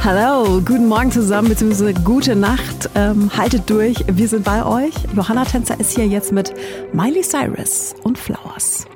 Hallo, guten Morgen zusammen, beziehungsweise gute Nacht. Haltet durch, wir sind bei euch. Johanna Tänzer ist hier jetzt mit Miley Cyrus und Flowers.